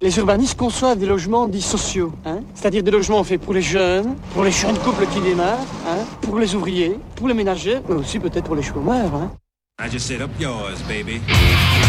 Les urbanistes conçoivent des logements dits sociaux, hein, c'est-à-dire des logements faits pour les jeunes couples qui démarrent, hein, pour les ouvriers, pour les ménagers, mais aussi peut-être pour les chômeurs. Hein. I just said up yours, baby.